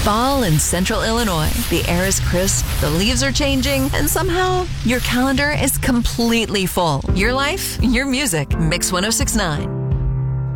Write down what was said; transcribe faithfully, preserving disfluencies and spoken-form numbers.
Fall in central Illinois. The air is crisp, the leaves are changing, and somehow your calendar is completely full. Your life, your music. Mix one oh six point nine.